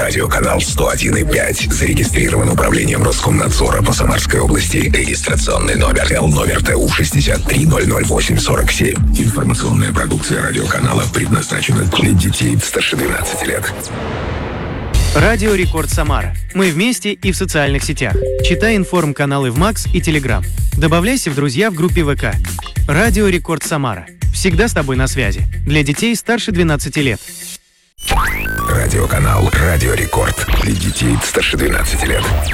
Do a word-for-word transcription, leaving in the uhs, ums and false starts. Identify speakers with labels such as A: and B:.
A: Радиоканал сто один и пять зарегистрирован управлением Роскомнадзора по Самарской области. Регистрационный номер Л номер Т У шестьдесят три ноль ноль восемь сорок семь. Информационная продукция радиоканала предназначена для детей старше двенадцати лет.
B: Радио Рекорд Самара. Мы вместе и в социальных сетях. Читай информ-каналы в Макс и Телеграм. Добавляйся в друзья в группе ВК. Радио Рекорд Самара. Всегда с тобой на связи. Для детей старше двенадцати лет.
A: Радиоканал Радио Рекорд. Для детей старше двенадцати лет.